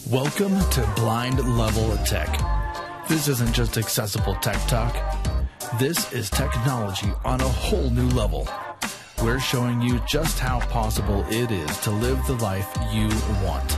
Welcome to Blind Level of Tech. This isn't just accessible tech talk. This is technology on a whole new level. We're showing you just how possible it is to live the life you want.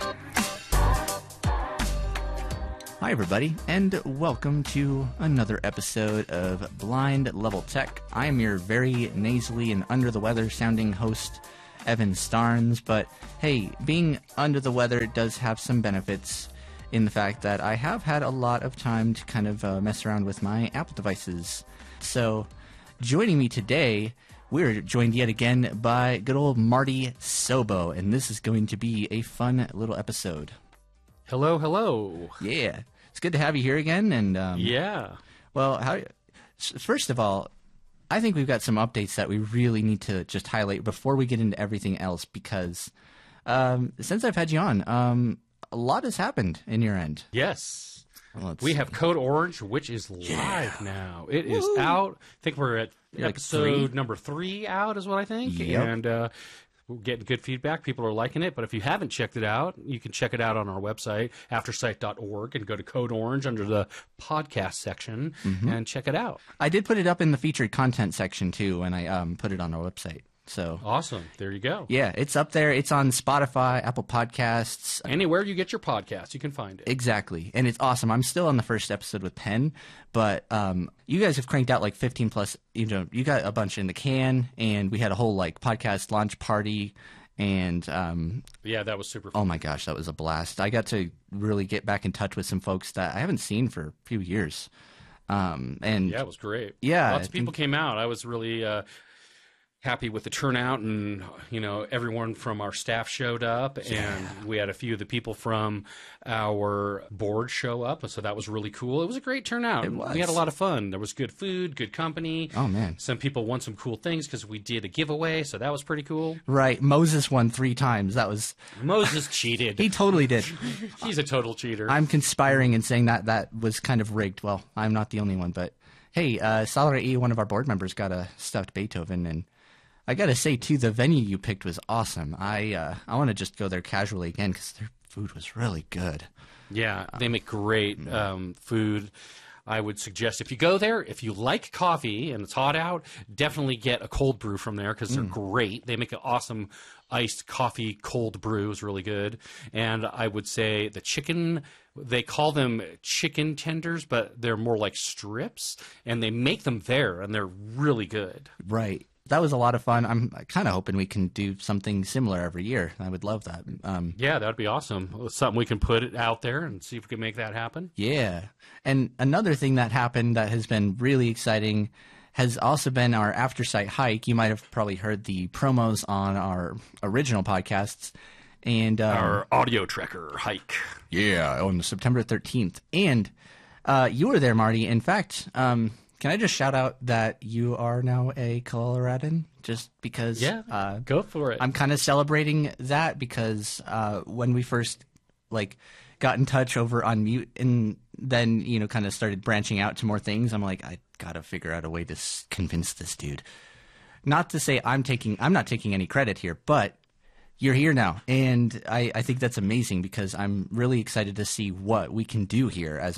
Hi, everybody, and welcome to another episode of Blind Level Tech. I am your very nasally and under-the-weather sounding host, Evan Starnes, but hey, being under the weather does have some benefits in the fact that I have had a lot of time to kind of mess around with my Apple devices. So, joining me today, we're joined yet again by good old Marty Sobo, and this is going to be a fun little episode. Hello, hello. Yeah, it's good to have you here again. And yeah. Well, first of all, I think we've got some updates that we really need to just highlight before we get into everything else, because since I've had you on, a lot has happened in your end. Yes. Let's we see. have Code Orange, which is live now. It is out. I think we're at episode number 3 out is what I think. Yep. And we're getting good feedback. People are liking it. But if you haven't checked it out, you can check it out on our website, aftersight.org, and go to Code Orange under the podcast section and check it out. I did put it up in the featured content section too, and I put it on our website. So Awesome. There you go. yeah, it's up there. It's on Spotify, Apple Podcasts. Anywhere you get your podcast, you can find it. Exactly. And it's awesome. I'm still on the first episode with Penn, but you guys have cranked out like 15 plus, you got a bunch in the can, and we had a whole like podcast launch party, and Yeah, that was super fun. oh my gosh, that was a blast. I got to really get back in touch with some folks that I haven't seen for a few years. And Yeah, it was great. Yeah, Lots of people came out. I was really happy with the turnout, and everyone from our staff showed up, and we had a few of the people from our board show up, so that was really cool. It was a great turnout. It was. We had a lot of fun. There was good food, good company. Oh, man. Some people won some cool things because we did a giveaway, so that was pretty cool. right, Moses won 3 times. That was Moses cheated. he totally did. He's a total cheater. I'm conspiring and saying that was kind of rigged. Well, I'm not the only one, but hey, Salary E, one of our board members, got a stuffed Beethoven, and I gotta say too, the venue you picked was awesome. I want to just go there casually again because their food was really good. Yeah, they make great food. I would suggest if you go there, if you like coffee and it's hot out, definitely get a cold brew from there because they're great. They make an awesome iced coffee cold brew. Is really good. And I would say the chicken, they call them chicken tenders, but they're more like strips, and they make them there, and they're really good. Right. That was a lot of fun. I'm kind of hoping we can do something similar every year. I would love that. Yeah, that would be awesome. It's something we can put it out there and see if we can make that happen. Yeah. And another thing that happened that has been really exciting has also been our Aftersight hike. You might have probably heard the promos on our original podcasts. And Our audio tracker hike. yeah, on September 13th. And you were there, Marty. In fact, can I just shout out that you are now a Coloradan? Just because Go for it. I'm kind of celebrating that because when we first got in touch over on Mute and then kind of started branching out to more things, I'm like, I gotta figure out a way to convince this dude. Not to say I'm not taking any credit here, but you're here now, and I think that's amazing because I'm really excited to see what we can do here as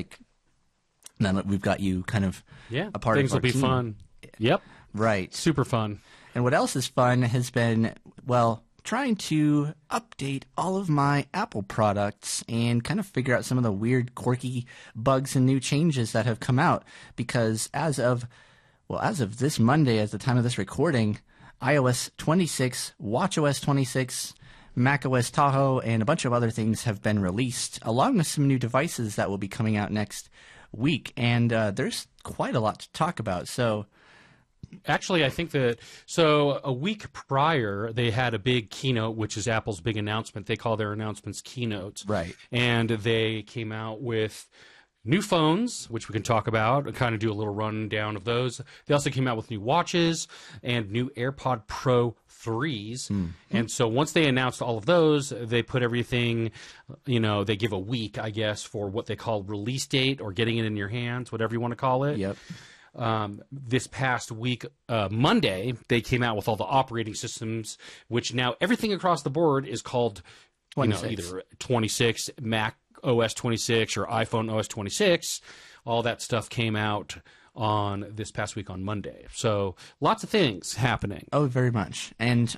now that we've got you kind of a part things of our will be team. fun. Yep, Right. super fun. And what else is fun has been, trying to update all of my Apple products and kind of figure out some of the weird, quirky bugs and new changes that have come out. Because as of this Monday, at the time of this recording, iOS 26, watchOS 26, macOS Tahoe, and a bunch of other things have been released, along with some new devices that will be coming out next week. And there's quite a lot to talk about. So Actually, I think that a week prior they had a big keynote, which is Apple's big announcement. They call their announcements keynotes, Right. And they came out with new phones, which we can talk about and kind of do a little rundown of those. They also came out with new watches and new AirPod Pro 3s. And so once they announced all of those, they put everything, they give a week, I guess, for what they call release date or getting it in your hands, whatever you want to call it. Yep. This past week, Monday, they came out with all the operating systems, which now everything across the board is called either 26, Mac OS 26 or iPhone OS 26. All that stuff came out on this past week on Monday. So lots of things happening. Oh, very much. And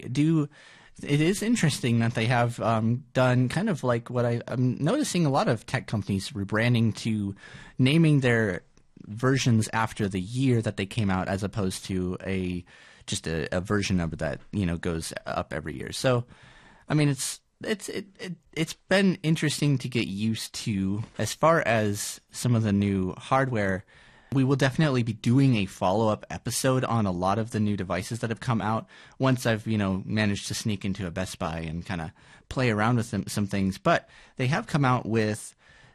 it is interesting that they have done kind of like what I'm noticing a lot of tech companies rebranding to naming their versions after the year that they came out, as opposed to just a version of it that, goes up every year. So, I mean, it's been interesting to get used to. As far as some of the new hardware, we will definitely be doing a follow-up episode on a lot of the new devices that have come out once I've, managed to sneak into a Best Buy and kind of play around with some things. But they have come out with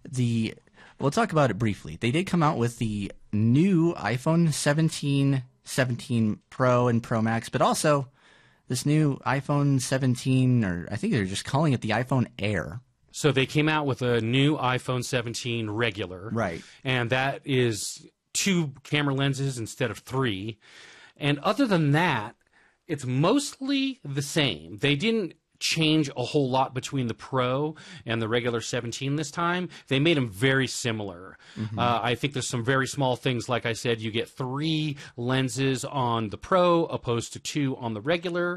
we'll talk about it briefly. They did come out with the new iPhone 17, 17 Pro and Pro Max, but also this new iPhone 17, or I think they're just calling it the iPhone Air. So they came out with a new iPhone 17 regular. Right. And that is 2 camera lenses instead of 3. And other than that, it's mostly the same. They didn't change a whole lot between the Pro and the regular 17 this time. They made them very similar. Mm-hmm. I think there's some very small things. Like I said, you get 3 lenses on the Pro opposed to 2 on the regular.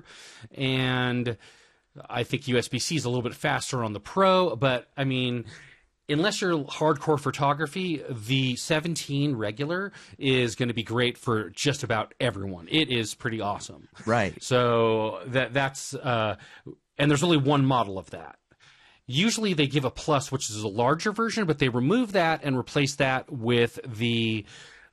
And I think USB-C is a little bit faster on the Pro. But, I mean, unless you're hardcore photography, the 17 regular is going to be great for just about everyone. It is pretty awesome. Right. So that's and there's only one model of that. Usually they give a Plus, which is a larger version, but they remove that and replace that with the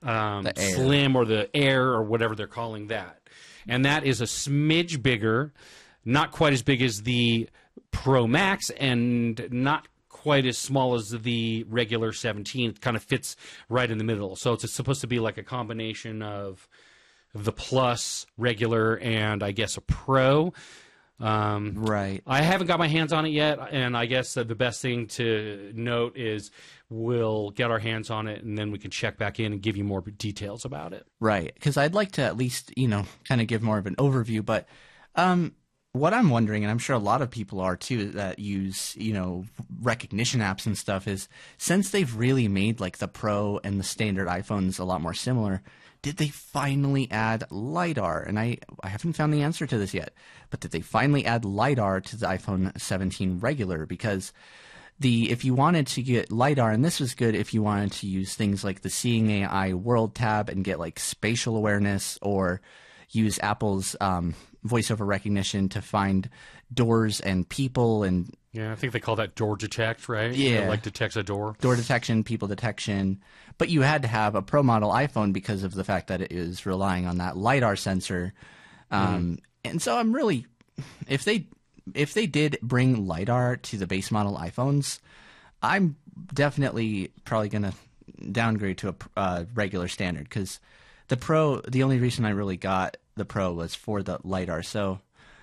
Slim or the Air or whatever they're calling that. And that is a smidge bigger, not quite as big as the Pro Max and not quite as small as the regular 17. It kind of fits right in the middle. So it's supposed to be like a combination of the Plus, regular, and I guess a Pro. Right. I haven't got my hands on it yet, and I guess the best thing to note is we'll get our hands on it, and then we can check back in and give you more details about it. Right, because I'd like to at least, kind of give more of an overview, but what I'm wondering, and I'm sure a lot of people are too that use, recognition apps and stuff, is since they've really made like the Pro and the standard iPhones a lot more similar, did they finally add LiDAR? And I haven't found the answer to this yet, but did they finally add LiDAR to the iPhone 17 regular? Because if you wanted to get LiDAR, and this was good if you wanted to use things like the Seeing AI World tab and get like spatial awareness, or use Apple's voice over recognition to find doors and people. And yeah, I think they call that door detect, right? Yeah. It like detects a door. Door detection, people detection. But you had to have a Pro model iPhone because of the fact that it is relying on that LiDAR sensor. And so I'm really, if they did bring LiDAR to the base model iPhones, I'm definitely probably going to downgrade to a regular standard, because the Pro, the only reason I really got the Pro was for the LiDAR. So,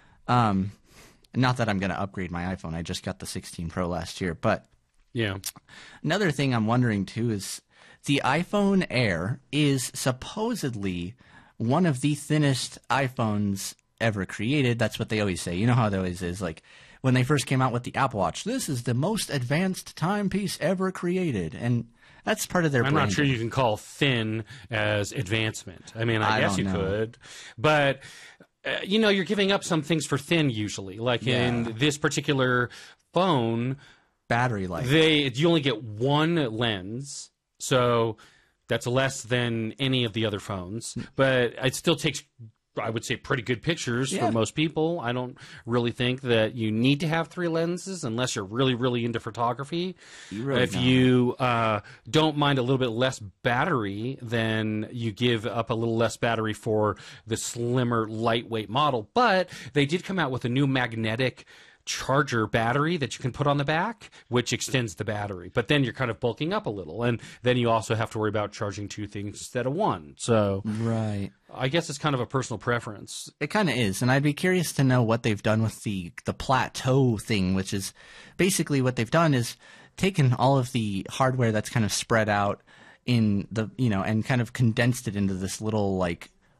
not that I'm going to upgrade my iPhone. I just got the 16 Pro last year. But yeah, another thing I'm wondering too is the iPhone Air is supposedly one of the thinnest iPhones ever created. That's what they always say. You know how it always is, like when they first came out with the Apple Watch, this is the most advanced timepiece ever created. And that's part of their branding. I'm not sure you can call thin as advancement. I mean, I guess you could. But, you're giving up some things for thin usually. Like in this particular phone, battery life. You only get one lens. So that's less than any of the other phones. But it still takes, I would say, pretty good pictures for most people. I don't really think that you need to have 3 lenses unless you're really, really into photography. If you don't mind a little bit less battery, then you give up a little less battery for the slimmer, lightweight model. But they did come out with a new magnetic charger battery that you can put on the back, which extends the battery. But then you're kind of bulking up a little, and then you also have to worry about charging 2 things instead of 1. So right, I guess it's kind of a personal preference. It kind of is, and I'd be curious to know what they've done with the plateau thing, which is basically what they've done is taken all of the hardware that's kind of spread out in the and kind of condensed it into this little like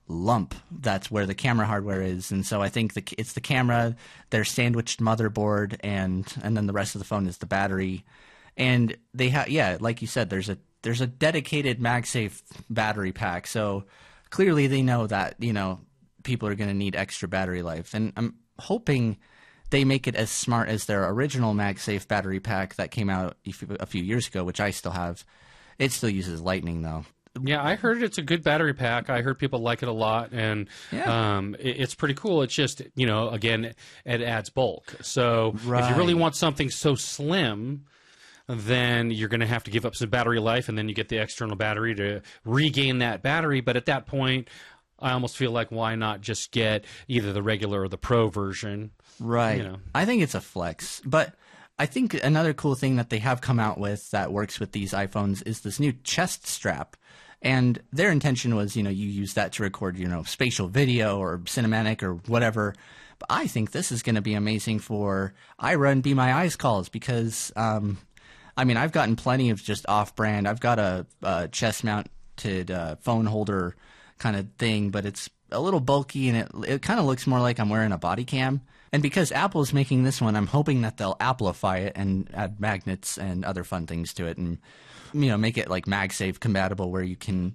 lump that's where the camera hardware is. And so I think it's the camera, their sandwiched motherboard, and then the rest of the phone is the battery. And they have, like you said, there's a dedicated MagSafe battery pack. So clearly they know that, people are going to need extra battery life. And I'm hoping they make it as smart as their original MagSafe battery pack that came out a few years ago, which I still have. It still uses Lightning, though. Yeah, I heard it's a good battery pack. I heard people like it a lot, and it's pretty cool. It's just, again, it adds bulk. So if you really want something so slim, then you're going to have to give up some battery life, and then you get the external battery to regain that battery. But at that point, I almost feel like why not just get either the regular or the Pro version? Right. I think it's a flex. But I think another cool thing that they have come out with that works with these iPhones is this new chest strap. And their intention was, you use that to record, spatial video or cinematic or whatever. But I think this is going to be amazing for Ira and Be My Eyes calls because, I've gotten plenty of just off-brand. I've got a chest-mounted phone holder kind of thing, but it's a little bulky and it kind of looks more like I'm wearing a body cam. And because Apple's making this one, I'm hoping that they'll Applify it and add magnets and other fun things to it and, make it like MagSafe compatible where you can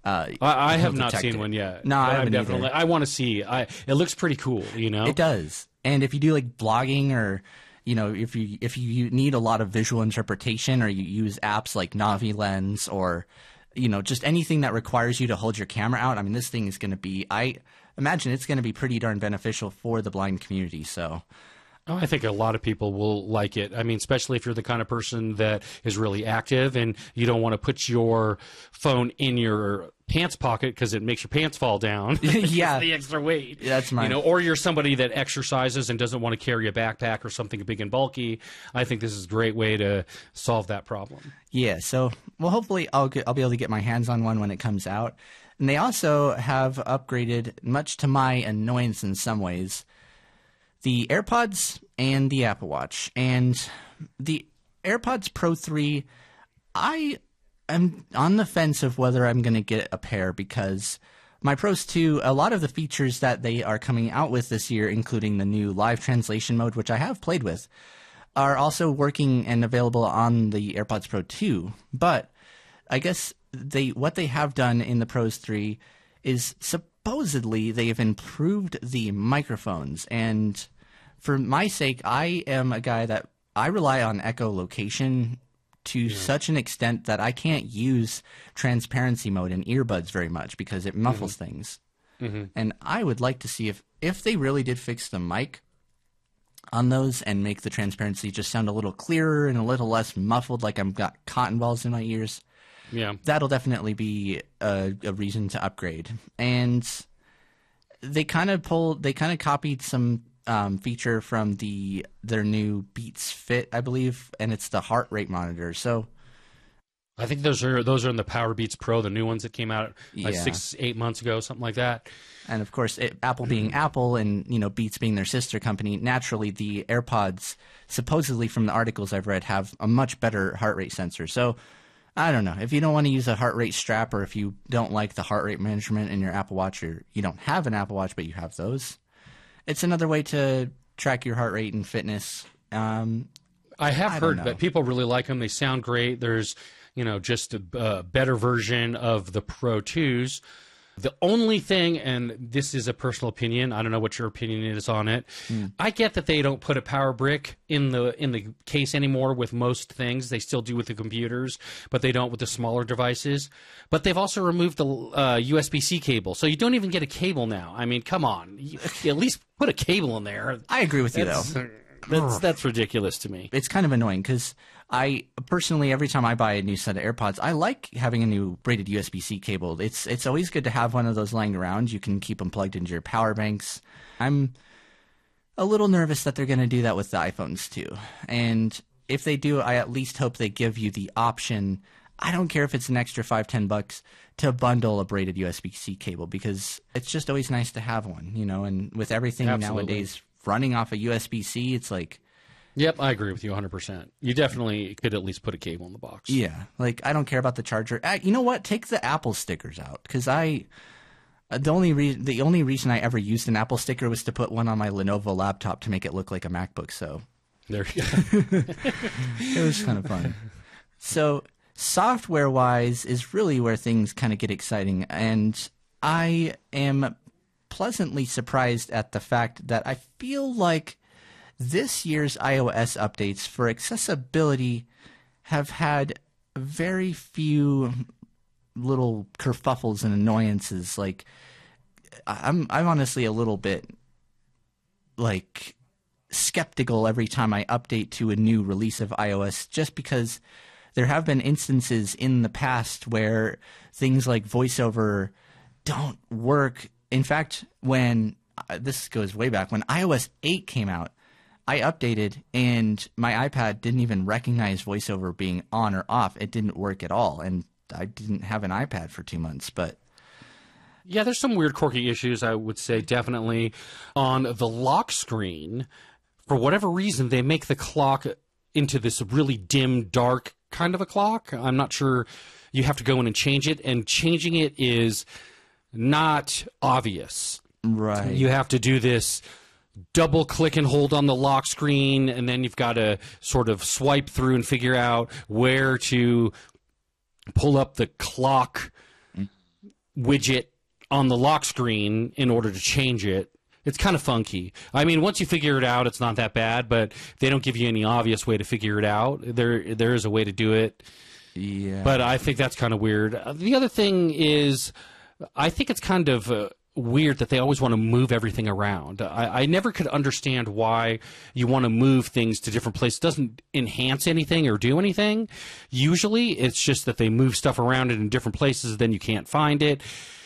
I have not seen one yet. No, I haven't either. I want to see. It looks pretty cool, It does. And if you do like blogging or if you need a lot of visual interpretation or you use apps like Navi Lens or just anything that requires you to hold your camera out, this thing is going to be I imagine it's going to be pretty darn beneficial for the blind community. So I think a lot of people will like it. Especially if you're the kind of person that is really active and you don't want to put your phone in your pants pocket because it makes your pants fall down. Yeah, the extra weight. That's mine. Or you're somebody that exercises and doesn't want to carry a backpack or something big and bulky. I think this is a great way to solve that problem. Yeah. So, hopefully I'll be able to get my hands on one when it comes out. And they also have upgraded, much to my annoyance in some ways, the AirPods and the Apple Watch. And the AirPods Pro 3, I am on the fence of whether I'm going to get a pair because my Pros 2, a lot of the features that they are coming out with this year, including the new live translation mode, which I have played with, are also working and available on the AirPods Pro 2. But I guess what they have done in the Pros 3 is supposedly they have improved the microphones. And for my sake, I am a guy that I rely on echolocation to such an extent that I can't use transparency mode in earbuds very much because it muffles things. And I would like to see if they really did fix the mic on those and make the transparency just sound a little clearer and a little less muffled, like I've got cotton balls in my ears. Yeah, that'll definitely be a reason to upgrade. And they kind of copied some feature from their new Beats Fit, I believe, and it's the heart rate monitor. So I think those are in the Power Beats Pro, the new ones that came out like 6-8 months ago, something like that. And of course, Apple being Apple and Beats being their sister company, naturally the AirPods, supposedly from the articles I've read, have a much better heart rate sensor. So I don't know. If you don't want to use a heart rate strap or if you don't like the heart rate management in your Apple Watch or you don't have an Apple Watch but you have those, it's another way to track your heart rate and fitness. I have heard that people really like them. They sound great. There's, just a better version of the Pro 2s. The only thing, and this is a personal opinion, I don't know what your opinion is on it. I get that they don't put a power brick in the case anymore with most things. They still do with the computers, but they don't with the smaller devices. But they've also removed the USB-C cable, so you don't even get a cable now. Come on, you at least put a cable in there. I agree with you though. That's ridiculous to me. It's kind of annoying because I personally, every time I buy a new set of AirPods, I like having a new braided USB-C cable. It's always good to have one of those lying around. You can keep them plugged into your power banks. I'm a little nervous that they're going to do that with the iPhones too. And if they do, I at least hope they give you the option. I don't care if it's an extra $5-10 to bundle a braided USB-C cable because it's just always nice to have one, and with everything nowadays running off a USB-C, it's like... Yep, I agree with you 100%. You definitely could at least put a cable in the box. Yeah, I don't care about the charger. You know what? Take the Apple stickers out because I The only reason I ever used an Apple sticker was to put one on my Lenovo laptop to make it look like a MacBook. So there you go. it was kind of fun. So software-wise is really where things kind of get exciting, and I am pleasantly surprised at the fact that I feel like this year's iOS updates for accessibility have had very few little kerfuffles and annoyances. Like, I'm honestly a little bit like skeptical every time I update to a new release of iOS, just because there have been instances in the past where things like VoiceOver don't work. In fact, when this goes way back, when iOS 8 came out, I updated and my iPad didn't even recognize VoiceOver being on or off. It didn't work at all, and I didn't have an iPad for 2 months. But yeah, there's some weird, quirky issues, I would say, definitely. On the lock screen, for whatever reason, they make the clock into this really dim, dark kind of a clock. I'm not sure. You have to go in and change it, and changing it is not obvious. right, You have to do this double click and hold on the lock screen, and then you've got to sort of swipe through and figure out where to pull up the clock widget on the lock screen in order to change it. It's kind of funky. I mean, once you figure it out, it's not that bad, but they don't give you any obvious way to figure it out. There is a way to do it, yeah, but I think that's kind of weird. The other thing is, I think it's kind of weird that they always want to move everything around. I never could understand why you want to move things to different places. It doesn't enhance anything or do anything. Usually, it's just that they move stuff around in different places, then you can't find it.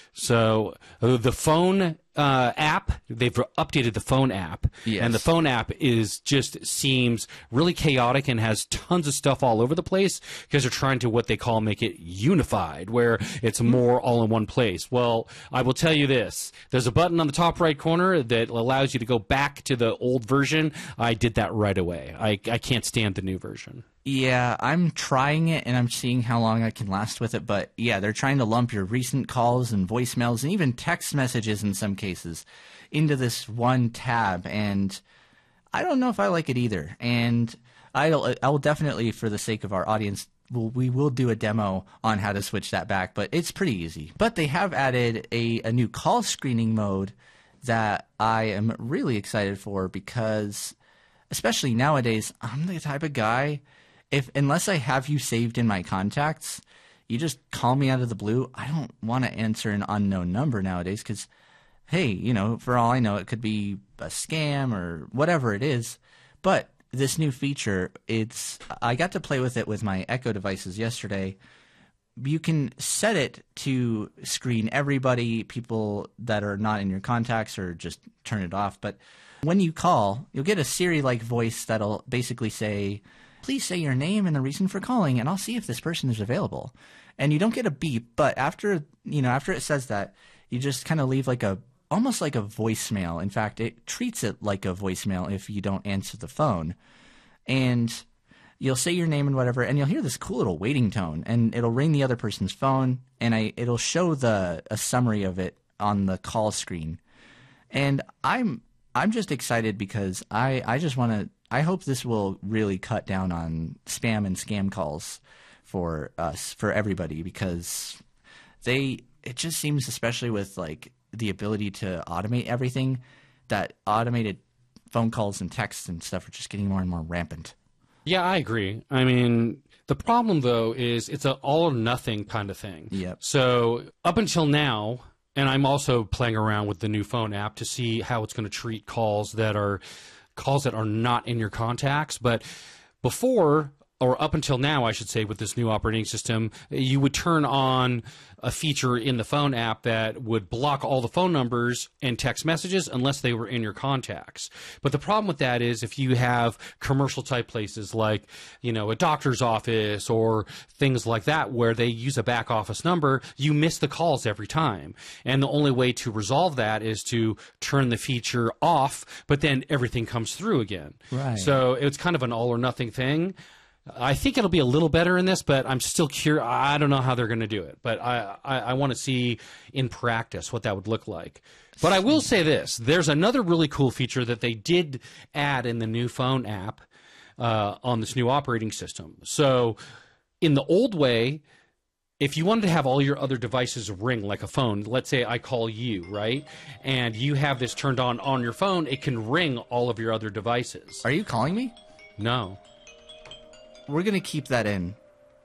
So the phone app, they've updated the phone app, Yes. and the phone app seems really chaotic and has tons of stuff all over the place because they're trying to what they call make it unified, where it's more all in one place. Well, I will tell you this: there's a button on the top right corner that allows you to go back to the old version. I did that right away. I can't stand the new version. Yeah, I'm trying it, and I'm seeing how long I can last with it. But yeah, they're trying to lump your recent calls and voicemails and even text messages in some cases into this one tab, and I don't know if I like it either. And I will definitely, for the sake of our audience, we will do a demo on how to switch that back, but it's pretty easy. But they have added a new call screening mode that I am really excited for, because especially nowadays, I'm the type of guy, unless I have you saved in my contacts, you just call me out of the blue. I don't want to answer an unknown number nowadays because, hey, for all I know, it could be a scam or whatever it is. But this new feature, I got to play with it with my Echo devices yesterday. You can set it to screen everybody, people that are not in your contacts, or just turn it off. But when you call, you'll get a Siri-like voice that'll basically say, "Please say your name and the reason for calling, and I'll see if this person is available." And you don't get a beep, but after it says that, you just kind of leave almost like a voicemail. In fact, it treats it like a voicemail if you don't answer the phone. And you'll say your name and whatever, and you'll hear this cool little waiting tone, and it'll ring the other person's phone, and it'll show a summary of it on the call screen. And I'm just excited because I just want to. I hope this will really cut down on spam and scam calls for us, for everybody, because it just seems, especially with the ability to automate everything, that automated phone calls and texts and stuff are just getting more and more rampant. Yeah, I agree. I mean, the problem, though, is it's an all or nothing kind of thing. Yep. So up until now, and I'm also playing around with the new phone app to see how it's going to treat calls that are not in your contacts. But before, or up until now, I should say, with this new operating system, you would turn on a feature in the phone app that would block all the phone numbers and text messages unless they were in your contacts. But the problem with that is if you have commercial type places like, a doctor's office or things like that where they use a back office number, you miss the calls every time. And the only way to resolve that is to turn the feature off, but then everything comes through again. Right. So it's kind of an all or nothing thing. I think it'll be a little better in this, but I'm still curious. I don't know how they're going to do it, but I want to see in practice what that would look like. But I will say this. There's another really cool feature that they did add in the new phone app on this new operating system. So in the old way, if you wanted to have all your other devices ring like a phone, let's say I call you, right? And you have this turned on your phone, it can ring all of your other devices. Are you calling me? No. We're going to keep that in.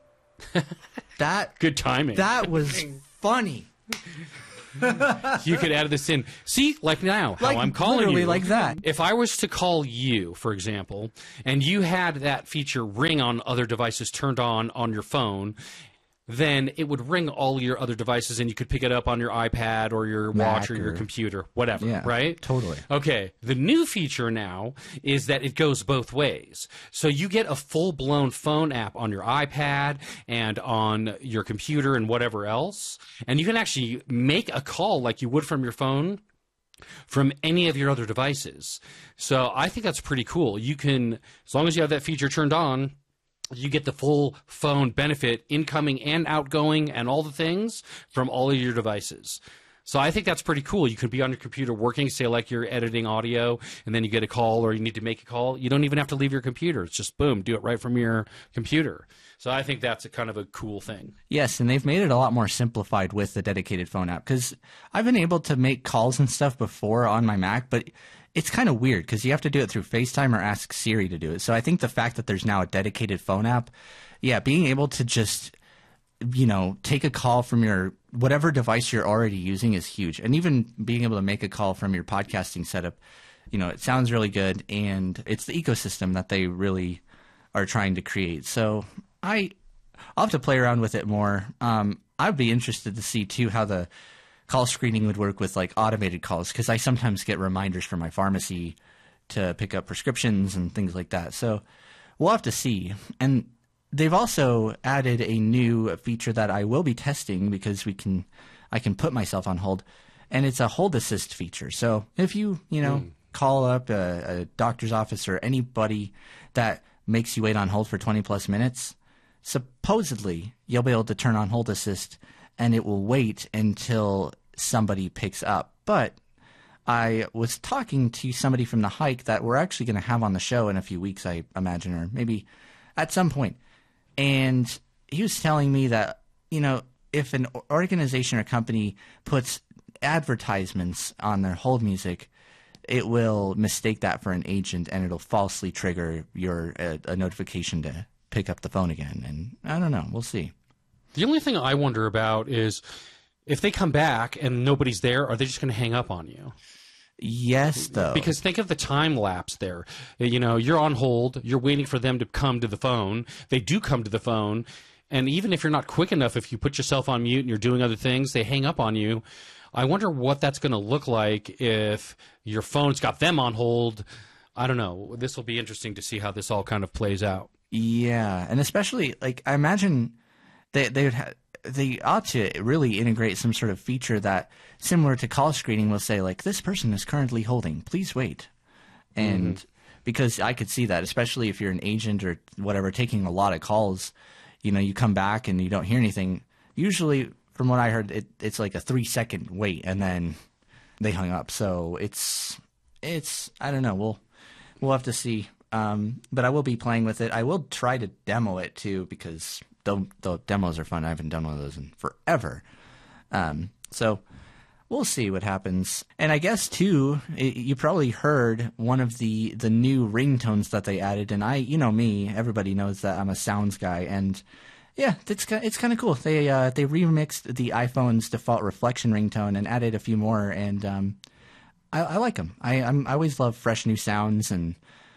Good timing. That was funny. You could add this in. See, like now, how I'm calling literally you. like that. If I was to call you, for example, and you had that feature ring on other devices turned on your phone, then it would ring all your other devices and you could pick it up on your iPad or your watch or your computer, whatever, yeah, right? Totally. Okay, the new feature now is that it goes both ways. So you get a full-blown phone app on your iPad and on your computer and whatever else, and you can actually make a call like you would from your phone from any of your other devices. So I think that's pretty cool. You can, as long as you have that feature turned on, you get the full phone benefit, incoming and outgoing and all the things from all of your devices. So I think that's pretty cool. You could be on your computer working, say like you're editing audio, and then you get a call or you need to make a call. You don't even have to leave your computer. It's just, boom, do it right from your computer. So I think that's a kind of a cool thing. Yes, and they've made it a lot more simplified with the dedicated phone app, because I've been able to make calls and stuff before on my Mac, but it's kind of weird because you have to do it through FaceTime or ask Siri to do it. So I think the fact that there's now a dedicated phone app, yeah, being able to just, you know, take a call from your whatever device you're already using is huge. And even being able to make a call from your podcasting setup, you know, it sounds really good, and it's the ecosystem that they really are trying to create. So I'll have to play around with it more. I'd be interested to see too how the call screening would work with like automated calls, because I sometimes get reminders from my pharmacy to pick up prescriptions and things like that. So we'll have to see. And they've also added a new feature that I will be testing, because I can put myself on hold, and it's a hold assist feature. So if you call up a doctor's office or anybody that makes you wait on hold for 20 plus minutes, supposedly you'll be able to turn on hold assist and it will wait until somebody picks up. But I was talking to somebody from the hike that we're actually going to have on the show in a few weeks, I imagine, or maybe at some point. And he was telling me that, you know, if an organization or company puts advertisements on their hold music, it will mistake that for an agent, and it'll falsely trigger a notification to pick up the phone again. And I don't know. We'll see. The only thing I wonder about is if they come back and nobody's there, are they just going to hang up on you? Yes, though. Because think of the time lapse there. You know, you're on hold. You're waiting for them to come to the phone. They do come to the phone. And even if you're not quick enough, if you put yourself on mute and you're doing other things, they hang up on you. I wonder what that's going to look like if your phone's got them on hold. I don't know. This will be interesting to see how this all kind of plays out. Yeah, and especially, like, I imagine they ought to really integrate some sort of feature that, similar to call screening, will say, like, this person is currently holding. Please wait. And because I could see that, especially if you're an agent or whatever, taking a lot of calls, you know, you come back and you don't hear anything. Usually, from what I heard, it's like a 3-second wait, and then they hung up. So it's I don't know. We'll have to see. But I will be playing with it. I will try to demo it too, because the demos are fun. I haven't done one of those in forever. So we'll see what happens. And I guess too, you probably heard one of the new ringtones that they added. And you know me, everybody knows that I'm a sounds guy, and yeah, it's kind of cool. They remixed the iPhone's default reflection ringtone and added a few more, and I like them. I always love fresh new sounds, and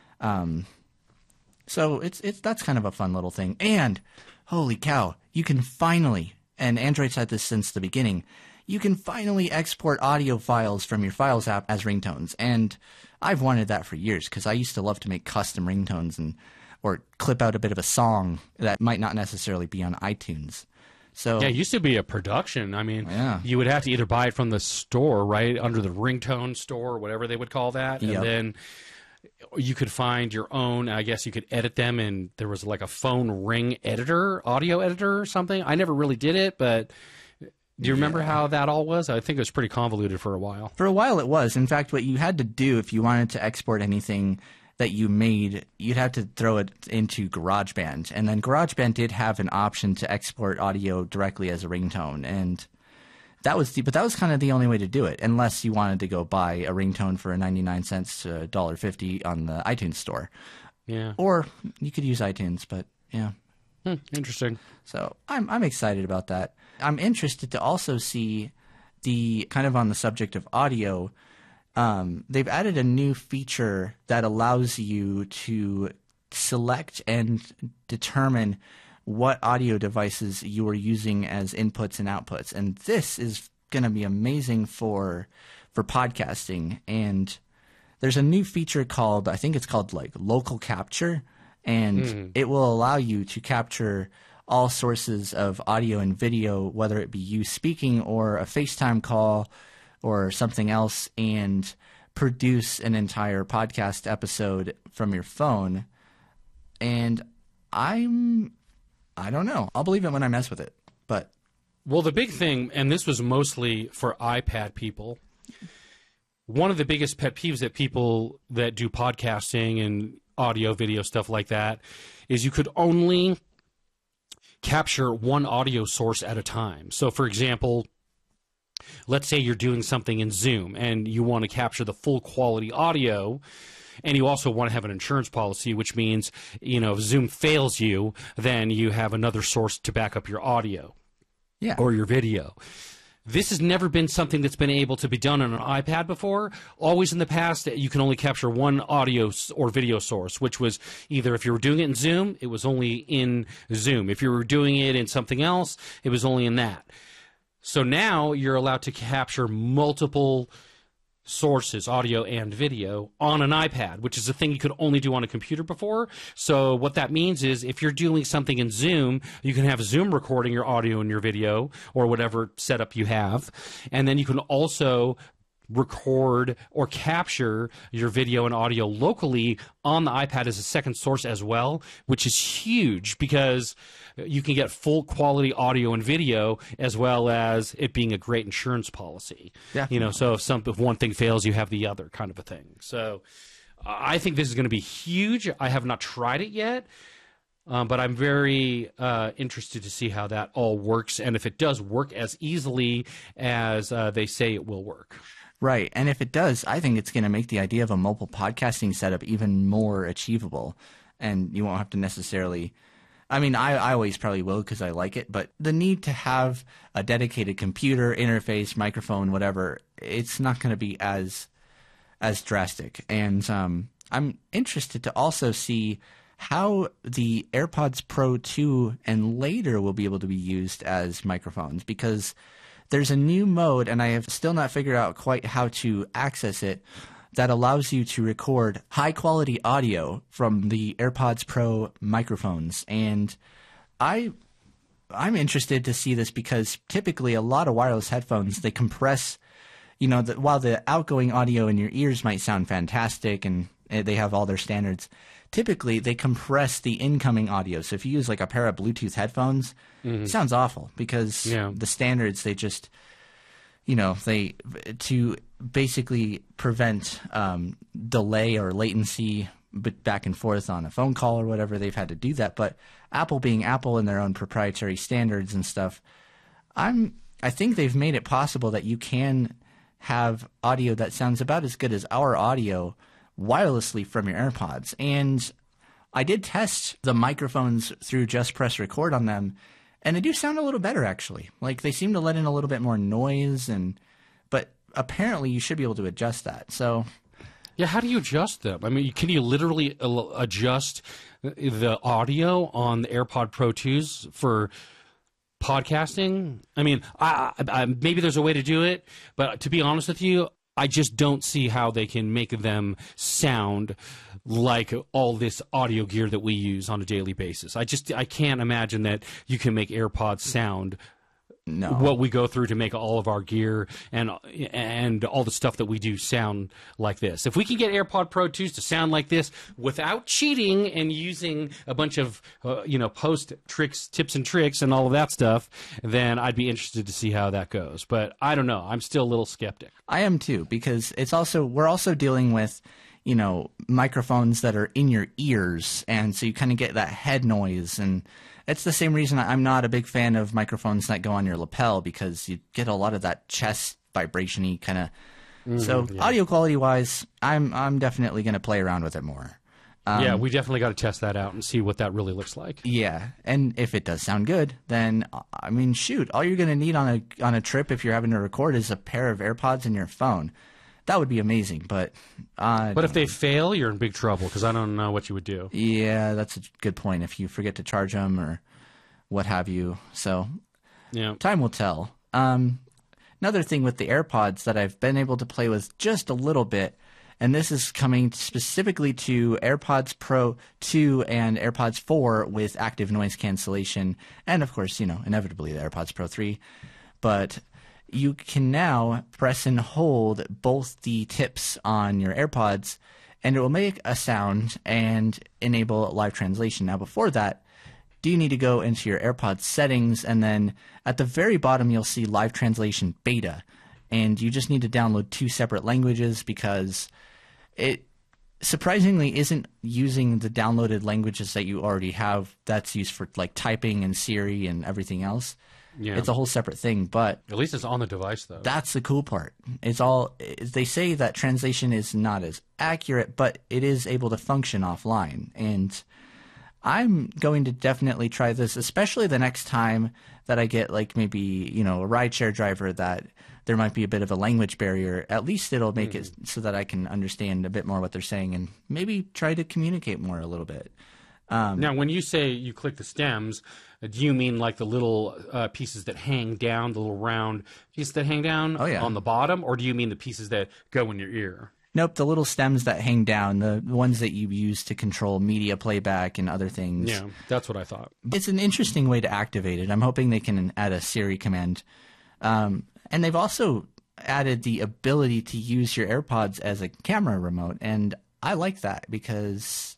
so that's kind of a fun little thing. And holy cow, you can finally, and Android's had this since the beginning, you can finally export audio files from your Files app as ringtones. And I've wanted that for years, because I used to love to make custom ringtones or clip out a bit of a song that might not necessarily be on iTunes. So yeah, it used to be a production. I mean, yeah. You would have to either buy it from the store, right, under the ringtone store, or whatever they would call that, Yep. and then you could find your own, I guess you could edit them, and there was like a phone ring editor, audio editor or something. I never really did it, but do you remember how that all was? I think it was pretty convoluted for a while. For a while it was. In fact, what you had to do if you wanted to export anything that you made, you'd have to throw it into GarageBand. And then GarageBand did have an option to export audio directly as a ringtone. And that was kind of the only way to do it, unless you wanted to go buy a ringtone for 99 cents to $1.50 on the iTunes store. Yeah. Or you could use iTunes, but yeah. Interesting. So I'm excited about that. I'm interested to also see the kind of on the subject of audio. They've added a new feature that allows you to select and determine what audio devices you are using as inputs and outputs. And this is going to be amazing for podcasting. And there's a new feature called, I think it's called like local capture. And it will allow you to capture all sources of audio and video, whether it be you speaking or a FaceTime call or something else, and produce an entire podcast episode from your phone. And I don't know. I'll believe it when I mess with it. But well, the big thing, and this was mostly for iPad people, one of the biggest pet peeves that people that do podcasting and audio, video, stuff like that, is you could only capture one audio source at a time. So, for example, let's say you're doing something in Zoom and you want to capture the full quality audio, and you also want to have an insurance policy, which means, if Zoom fails you, then you have another source to back up your audio or your video. This has never been something that's been able to be done on an iPad before. Always in the past, you can only capture one audio or video source, which was either if you were doing it in Zoom, it was only in Zoom. If you were doing it in something else, it was only in that. So now you're allowed to capture multiple sources, audio and video, on an iPad, which is a thing you could only do on a computer before. So what that means is if you're doing something in Zoom, you can have Zoom recording your audio and your video or whatever setup you have. And then you can also record or capture your video and audio locally on the iPad as a second source as well, which is huge because you can get full quality audio and video as well as it being a great insurance policy. Definitely. So if one thing fails, you have the other kind of a thing. So I think this is going to be huge. I have not tried it yet. But I'm very interested to see how that all works and if it does work as easily as they say it will work. Right. And if it does, I think it's going to make the idea of a mobile podcasting setup even more achievable. And you won't have to necessarily – I mean, I always probably will because I like it. But the need to have a dedicated computer, interface, microphone, whatever, it's not going to be as drastic. And I'm interested to also see how the AirPods Pro 2 and later will be able to be used as microphones, because – there's a new mode, and I have still not figured out quite how to access it, that allows you to record high-quality audio from the AirPods Pro microphones. And I'm interested to see this because typically a lot of wireless headphones, they compress, while the outgoing audio in your ears might sound fantastic and they have all their standards, typically they compress the incoming audio. So if you use like a pair of Bluetooth headphones, it sounds awful because the standards, they just, they to basically prevent delay or latency latency back and forth on a phone call or whatever, they've had to do that. But Apple being Apple and their own proprietary standards and stuff, I think they've made it possible that you can have audio that sounds about as good as our audio wirelessly from your AirPods. And I did test the microphones through Just Press Record on them, and they do sound a little better, actually. Like, they seem to let in a little bit more noise, but apparently you should be able to adjust that. So, yeah, how do you adjust them? I mean, can you literally adjust the audio on the AirPod Pro 2s for podcasting? I mean, I maybe there's a way to do it, but to be honest with you, I just don't see how they can make them sound like all this audio gear that we use on a daily basis. I can't imagine that you can make AirPods sound No. what we go through to make all of our gear and all the stuff that we do sound like this. If we can get AirPod Pro 2s to sound like this without cheating and using a bunch of post tricks, tips and tricks and all of that stuff, then I'd be interested to see how that goes. But I don't know. I'm still a little skeptic. I am too, because we're also dealing with microphones that are in your ears, and so you kind of get that head noise, and it's the same reason I'm not a big fan of microphones that go on your lapel, because you get a lot of that chest vibration-y kind of. So audio quality wise, I'm definitely going to play around with it more. Yeah, we definitely got to test that out and see what that really looks like. Yeah, and if it does sound good, then I mean, shoot, all you're going to need on a trip if you're having to record is a pair of AirPods and your phone. That would be amazing, but if they fail, you're in big trouble, because I don't know what you would do. Yeah, that's a good point. If you forget to charge them or what have you, so yeah, time will tell. Another thing with the AirPods that I've been able to play with just a little bit, and this is coming specifically to AirPods Pro 2 and AirPods 4 with active noise cancellation, and of course, inevitably the AirPods Pro 3, but you can now press and hold both the tips on your AirPods, and it will make a sound and enable live translation. Now, before that, you need to go into your AirPods settings, and then at the very bottom, you'll see live translation beta, and you just need to download 2 separate languages, because it surprisingly isn't using the downloaded languages that you already have. That's used for like typing and Siri and everything else. Yeah. It's a whole separate thing, but at least it's on the device, though. That's the cool part. They say that translation is not as accurate, but it is able to function offline. And I'm going to definitely try this, especially the next time that I get like maybe, a rideshare driver that there might be a bit of a language barrier. At least it'll make it so that I can understand a bit more what they're saying and maybe try to communicate more a little bit. Now, when you say you click the stems, do you mean like the little pieces that hang down, the little round pieces that hang down on the bottom, or do you mean the pieces that go in your ear? Nope, the little stems that hang down, the ones that you use to control media playback and other things. Yeah, that's what I thought. It's an interesting way to activate it. I'm hoping they can add a Siri command. And they've also added the ability to use your AirPods as a camera remote, and I like that because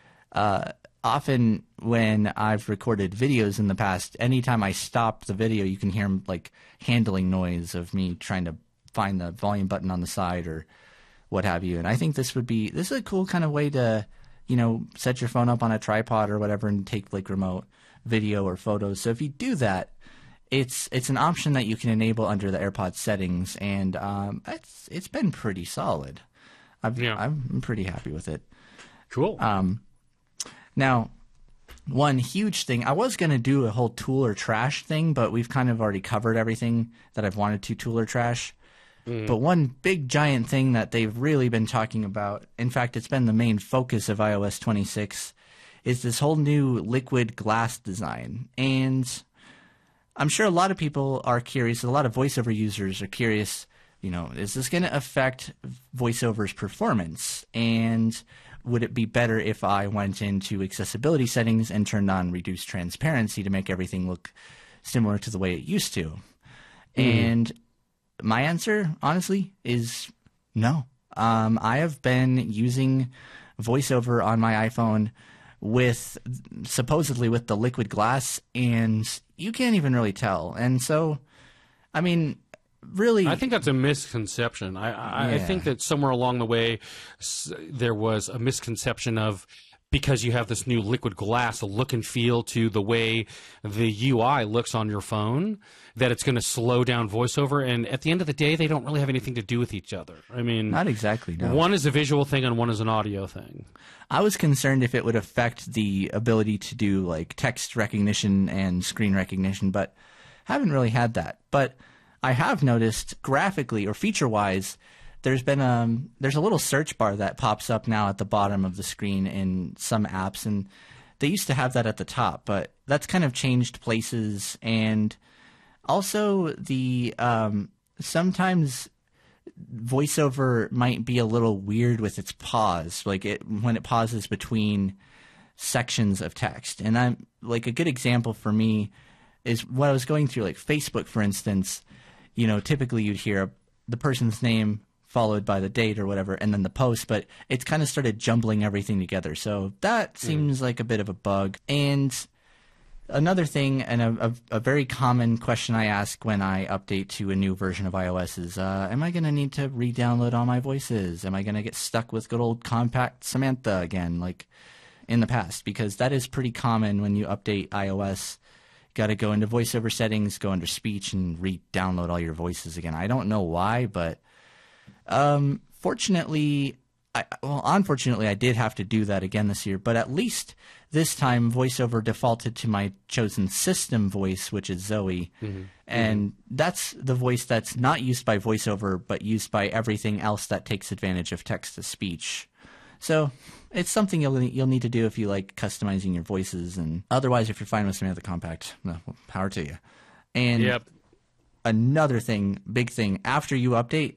often when I've recorded videos in the past, anytime I stop the video, you can hear like handling noise of me trying to find the volume button on the side or what have you. And I think this is a cool kind of way to, set your phone up on a tripod or whatever and take like remote video or photos. So if you do that, it's an option that you can enable under the AirPods settings, and it's been pretty solid. I'm pretty happy with it. Cool. Now, one huge thing, I was going to do a whole tool or trash thing, but we've kind of already covered everything that I've wanted to tool or trash. But one big giant thing that they've really been talking about, in fact, it's been the main focus of iOS 26, is this whole new liquid glass design. And I'm sure a lot of people are curious, a lot of VoiceOver users are curious, is this going to affect VoiceOver's performance? And would it be better if I went into accessibility settings and turned on reduced transparency to make everything look similar to the way it used to? And my answer, honestly, is no. I have been using VoiceOver on my iPhone supposedly with the liquid glass, and you can't even really tell. And so, I mean, really, I think that's a misconception. I think that somewhere along the way there was a misconception of, because you have this new liquid glass, a look and feel to the way the UI looks on your phone, that it's going to slow down VoiceOver. And at the end of the day, they don't really have anything to do with each other. I mean, not exactly. No. One is a visual thing and one is an audio thing. I was concerned if it would affect the ability to do like text recognition and screen recognition, but haven't really had that. But I have noticed graphically or feature-wise, there's a little search bar that pops up now at the bottom of the screen in some apps, and they used to have that at the top, but that's kind of changed places. And also the sometimes VoiceOver might be a little weird with its pause, when it pauses between sections of text. And I'm like, a good example for me is what I was going through, like Facebook, for instance. Typically you'd hear the person's name followed by the date or whatever, and then the post, but it's kind of started jumbling everything together. So that seems like a bit of a bug. And another thing, and a very common question I ask when I update to a new version of iOS is, am I going to need to re-download all my voices? Am I going to get stuck with good old Compact Samantha again, like in the past? Because that is pretty common when you update iOS. Got to go into voiceover settings, go under speech, and re-download all your voices again. I don't know why, but unfortunately, I did have to do that again this year. But at least this time, VoiceOver defaulted to my chosen system voice, which is Zoe. And that's the voice that's not used by VoiceOver, but used by everything else that takes advantage of text-to-speech. So it's something you'll need to do if you like customizing your voices. And otherwise, if you're fine with Samantha Compact, well, power to you. And another thing, big thing, after you update,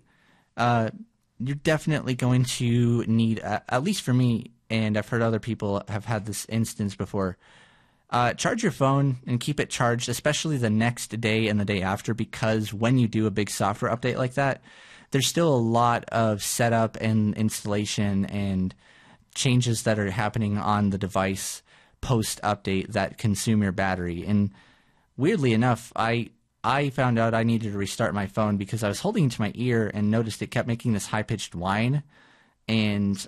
you're definitely going to need, at least for me, and I've heard other people have had this instance before, charge your phone and keep it charged, especially the next day and the day after, because when you do a big software update like that, there's still a lot of setup and installation and changes that are happening on the device post-update that consume your battery. And weirdly enough, I found out I needed to restart my phone because I was holding it to my ear and noticed it kept making this high-pitched whine. And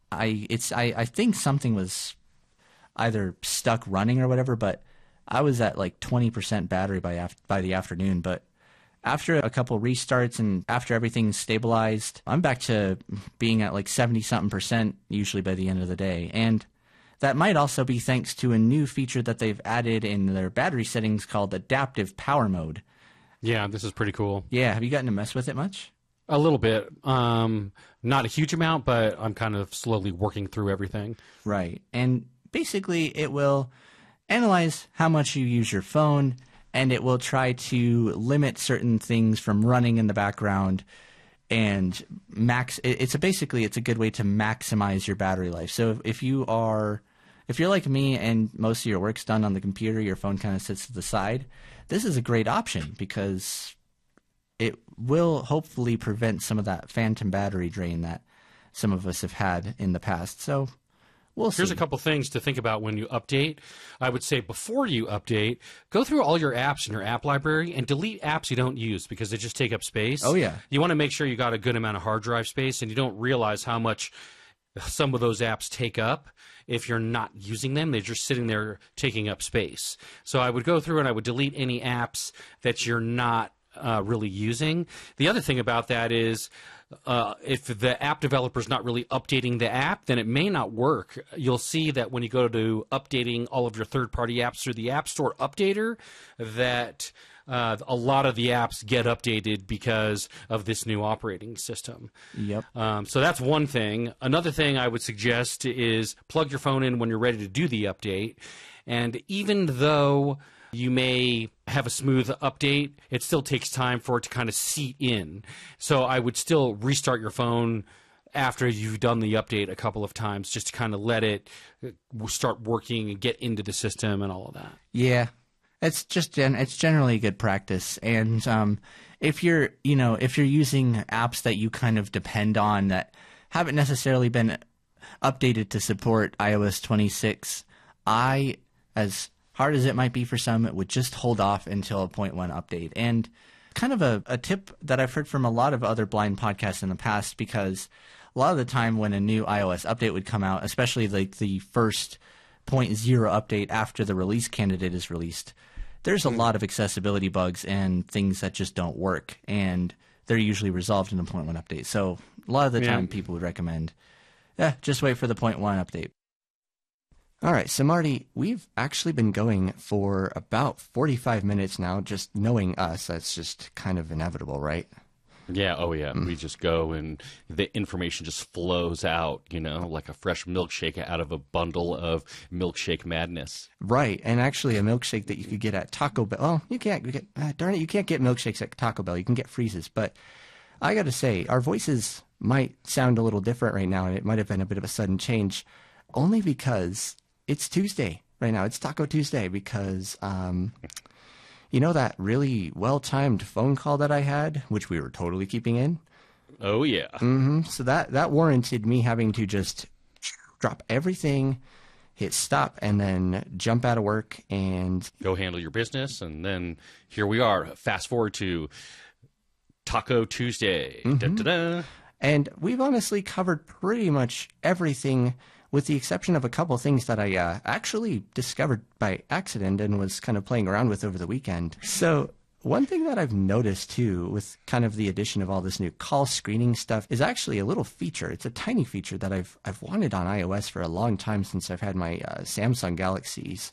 I think something was either stuck running or whatever, but I was at like 20% battery by the afternoon. But after a couple restarts and after everything's stabilized, I'm back to being at like 70-something% usually by the end of the day. And that might also be thanks to a new feature that they've added in their battery settings called Adaptive Power Mode. Yeah, this is pretty cool. Yeah, have you gotten to mess with it much? A little bit. Not a huge amount, but I'm kind of slowly working through everything. Right. And basically it will analyze how much you use your phone, and it will try to limit certain things from running in the background and it's a good way to maximize your battery life. So if you're like me and most of your work's done on the computer, your phone kind of sits to the side, this is a great option because it will hopefully prevent some of that phantom battery drain that some of us have had in the past. So we'll see. Here's a couple things to think about when you update. I would say before you update, go through all your apps in your app library and delete apps you don't use because they just take up space. Oh, yeah. You want to make sure you got a good amount of hard drive space and you don't realize how much some of those apps take up. If you're not using them, they're just sitting there taking up space. So I would go through and I would delete any apps that you're not really using. The other thing about that is if the app developer is not really updating the app, then it may not work. You'll see that when you go to updating all of your third-party apps through the App Store Updater, that a lot of the apps get updated because of this new operating system. Yep. So that's one thing. Another thing I would suggest is plug your phone in when you're ready to do the update. And even though you may have a smooth update, it still takes time for it to kind of seat in. So I would still restart your phone after you've done the update a couple of times just to kind of let it start working and get into the system and all of that. Yeah. It's generally good practice. And if you're using apps that you kind of depend on that haven't necessarily been updated to support iOS 26, as hard as it might be for some, it would just hold off until a 0.1 update. And kind of a tip that I've heard from a lot of other blind podcasts in the past, because a lot of the time when a new iOS update would come out, especially like the first 0.0 update after the release candidate is released, there's a lot of accessibility bugs and things that just don't work, and they're usually resolved in a 0.1 update. So a lot of the time people would recommend, just wait for the 0.1 update. All right, so Marty, we've actually been going for about 45 minutes now, just knowing us. That's just kind of inevitable, right? Yeah, oh yeah. We just go and the information just flows out, like a fresh milkshake out of a bundle of milkshake madness. Right, and actually a milkshake that you could get at Taco Bell. Well, you can't get milkshakes at Taco Bell. You can get freezes, but I got to say, our voices might sound a little different right now, and it might have been a bit of a sudden change, only because it's Tuesday right now. It's Taco Tuesday because You know that really well-timed phone call that I had, which we were totally keeping in? Oh, yeah. So that warranted me having to just drop everything, hit stop, and then jump out of work and Go handle your business, and then here we are. Fast forward to Taco Tuesday. Da-da-da. And we've honestly covered pretty much everything with the exception of a couple things that I actually discovered by accident and was kind of playing around with over the weekend. So one thing that I've noticed too with kind of the addition of all this new call screening stuff is actually a little feature. It's a tiny feature that I've wanted on iOS for a long time since I've had my Samsung Galaxies.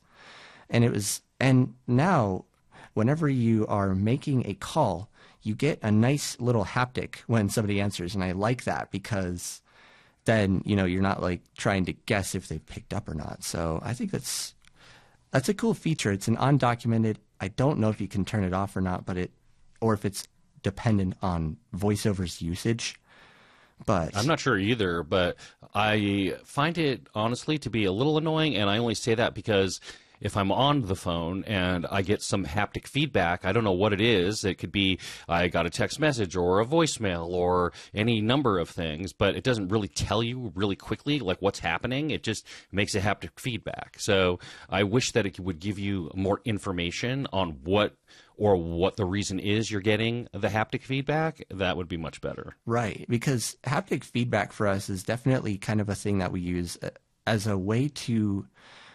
And now whenever you are making a call, you get a nice little haptic when somebody answers, and I like that because then, you're not like trying to guess if they picked up or not. So I think that's a cool feature. It's an undocumented. I don't know if you can turn it off or not, or if it's dependent on VoiceOver's usage. But I'm not sure either, but I find it honestly to be a little annoying, and I only say that because if I'm on the phone and I get some haptic feedback, I don't know what it is. It could be I got a text message or a voicemail or any number of things, but it doesn't really tell you really quickly like what's happening. It just makes a haptic feedback. So I wish that it would give you more information on what the reason is you're getting the haptic feedback. That would be much better. Right, because haptic feedback for us is definitely kind of a thing that we use as a way to,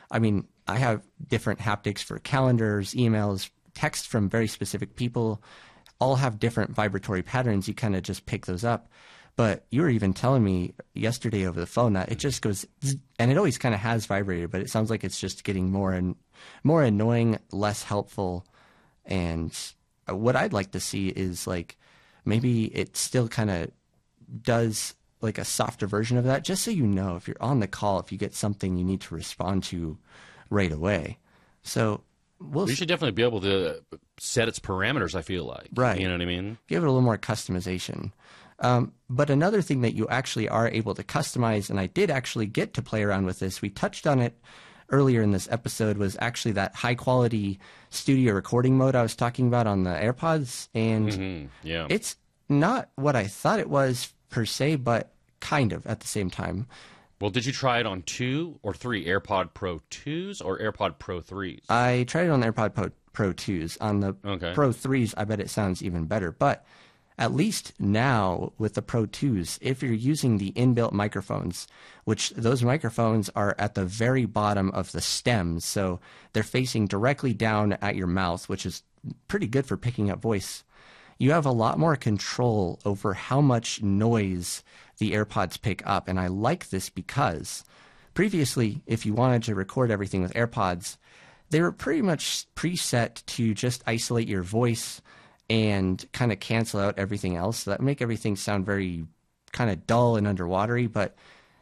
I have different haptics for calendars, emails, texts from very specific people, all have different vibratory patterns. You kind of just pick those up. But you were even telling me yesterday over the phone that it just goes, zzz, and it always kind of has vibrated, but it sounds like it's just getting more and more annoying, less helpful. And what I'd like to see is like maybe it still kind of does like a softer version of that, just so if you're on the call, if you get something you need to respond to right away. So we should definitely be able to set its parameters, I feel like. Right. You know what I mean? Give it a little more customization. But another thing that you actually are able to customize, and I did actually get to play around with this, we touched on it earlier in this episode, was actually that high-quality studio recording mode I was talking about on the AirPods. And it's not what I thought it was per se, but kind of at the same time. Well, did you try it on 2 or 3 AirPod Pro 2s or AirPod Pro 3s? I tried it on the AirPod Pro 2s. On the Pro 3s, I bet it sounds even better. But at least now with the Pro 2s, if you're using the inbuilt microphones, which those microphones are at the very bottom of the stems, so they're facing directly down at your mouth, which is pretty good for picking up voice, you have a lot more control over how much noise the AirPods pick up. And I like this because previously, if you wanted to record everything with AirPods, they were pretty much preset to just isolate your voice and kind of cancel out everything else. So that make everything sound very kind of dull and underwatery. But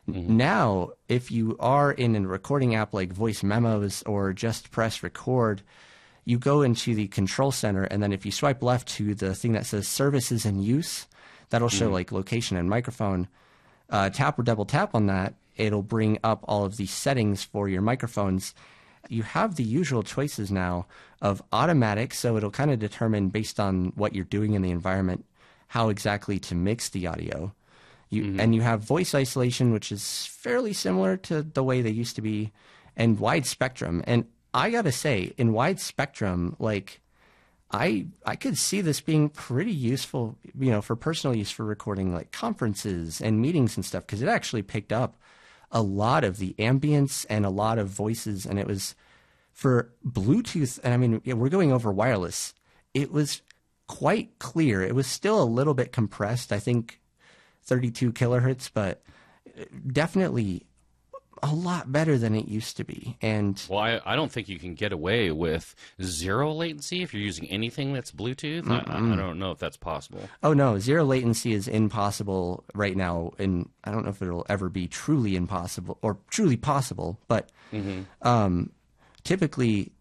now, if you are in a recording app like Voice Memos or just press record, you go into the control center, and then if you swipe left to the thing that says services in use, that'll show like location and microphone. Tap or double tap on that, it'll bring up all of the settings for your microphones. You have the usual choices now of automatic, so it'll kind of determine based on what you're doing in the environment how exactly to mix the audio. And you have voice isolation, which is fairly similar to the way they used to be, and wide spectrum. And I gotta say, in wide spectrum, like I could see this being pretty useful, for personal use for recording like conferences and meetings and stuff, because it actually picked up a lot of the ambience and a lot of voices, and it was for Bluetooth. And we're going over wireless. It was quite clear. It was still a little bit compressed, I think 32 kilohertz, but definitely a lot better than it used to be. And well, I don't think you can get away with zero latency if you're using anything that's Bluetooth. I don't know if that's possible. Oh no, zero latency is impossible right now, and I don't know if it'll ever be truly impossible or truly possible. But typically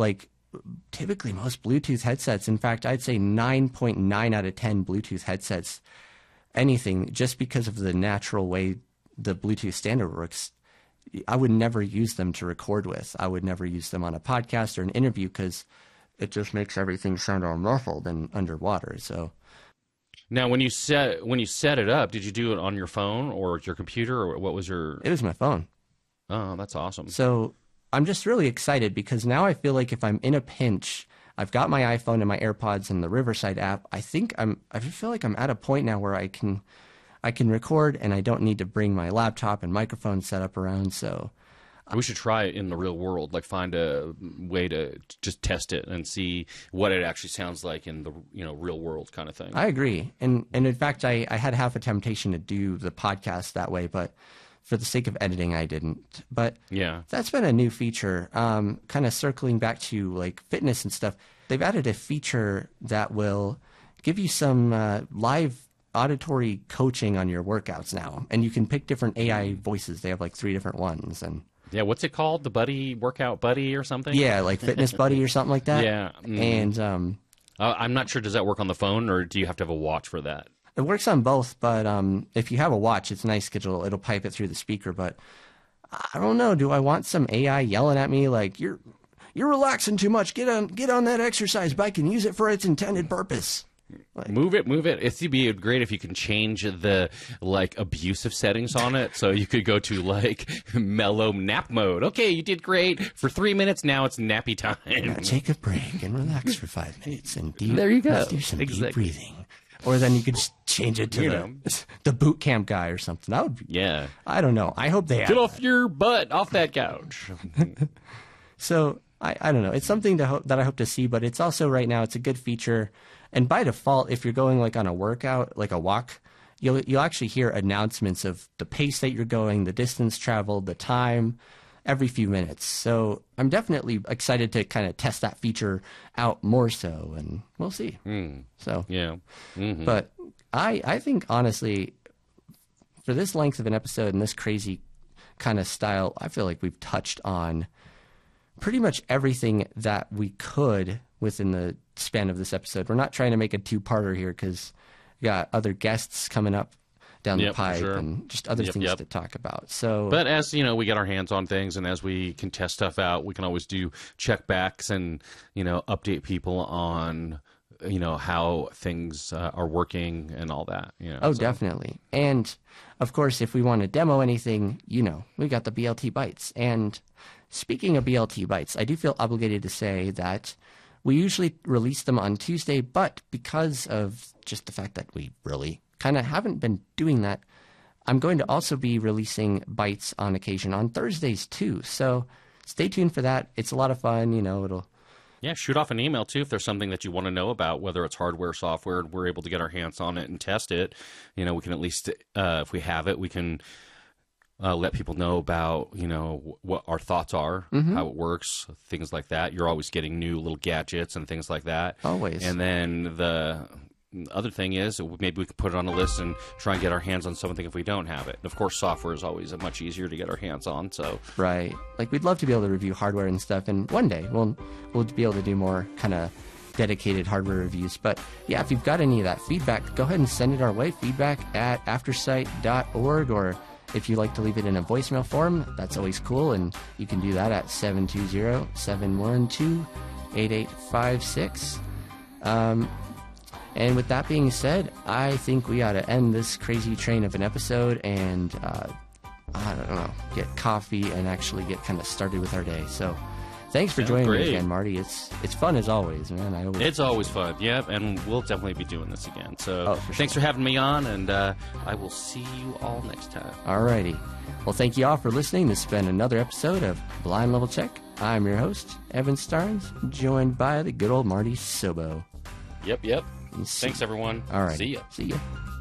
most Bluetooth headsets, in fact, I'd say 9.9 out of 10 Bluetooth headsets, anything, just because of the natural way the Bluetooth standard works, I would never use them to record with. I would never use them on a podcast or an interview because it just makes everything sound all muffled and underwater. So Now, when you set it up, did you do it on your phone or your computer, or what was your? it was my phone. Oh, that's awesome. So I'm just really excited because now I feel like if I'm in a pinch, I've got my iPhone and my AirPods and the Riverside app. I feel like I'm at a point now where I can record and I don't need to bring my laptop and microphone set up around. So We should try it in the real world, like find a way to just test it and see what it actually sounds like in the real world kind of thing. I agree. And in fact, I had half a temptation to do the podcast that way, but for the sake of editing, I didn't. But Yeah. that's been a new feature. Kind of circling back to like fitness and stuff. They've added a feature that will give you some live auditory coaching on your workouts now, and you can pick different AI voices. They have like 3 different ones, and Yeah, what's it called? The Buddy Workout Buddy or something? yeah, like Fitness Buddy or something like that. Yeah. And I'm not sure. Does that work on the phone, or do you have to have a watch for that? it works on both. But if you have a watch, it's nice because it'll pipe it through the speaker. But I don't know. Do I want some AI yelling at me like you're relaxing too much? Get on that exercise bike and use it for its intended purpose. Move it. It'd be great if you can change the abusive settings on it, so you could go to like mellow nap mode. Okay, you did great for 3 minutes. Now it's nappy time. Now take a break and relax for 5 minutes and There you go. let's do some Exactly. deep breathing. Or then you could just change it to the boot camp guy or something. That would be, Yeah. I don't know. I hope they Get have off your butt off that couch. So I don't know. It's something that I hope to see, but it's also right now it's a good feature. And by default, if you're going like on a workout, like a walk, you'll actually hear announcements of the pace that you're going, the distance traveled, the time, every few minutes. So I'm definitely excited to kind of test that feature out more so, and we'll see. So Yeah. Mm-hmm. but I think honestly, for this length of an episode and this crazy kind of style, I feel like we've touched on pretty much everything that we could within the span of this episode. We're not trying to make a 2-parter here because we got other guests coming up down the Yep, for pipe sure. and just other things to talk about. So, But as we get our hands on things, and as we can test stuff out, we can always do checkbacks and update people on how things are working and all that. oh, definitely. And of course, if we want to demo anything, we got the BLT Bytes. And speaking of BLT Bytes, I do feel obligated to say that we usually release them on Tuesday, but because of just the fact that we really kind of haven't been doing that, I'm going to also be releasing Bytes on occasion on Thursdays too. So stay tuned for that. It's a lot of fun. It'll. Yeah, shoot off an email, too, if there's something that you want to know about, whether it's hardware, software, we're able to get our hands on it and test it. We can at least, if we have it, we can let people know about, what our thoughts are, how it works, things like that. You're always getting new little gadgets and things like that. Always. And then the other thing is maybe we could put it on a list and try and get our hands on something if we don't have it. And of course, software is always much easier to get our hands on. So Right. Like we'd love to be able to review hardware and stuff, and one day we'll be able to do more kind of dedicated hardware reviews. But yeah, if you've got any of that feedback, go ahead and send it our way. feedback@aftersight.org, or if you like to leave it in a voicemail form, that's always cool, and you can do that at 720-712-8856. And with that being said, I think we ought to end this crazy train of an episode and, I don't know, get coffee and actually get kind of started with our day. So thanks for joining me again, Marty. It's fun as always, man. It's always fun. Yep, and we'll definitely be doing this again. So for thanks sure. for having me on, and I will see you all next time. Alrighty. Well, thank you all for listening. This has been another episode of Blind Level Check. I'm your host, Evan Starnes, joined by the good old Marty Sobo. Yep. Thanks, everyone. All right. See ya. See ya.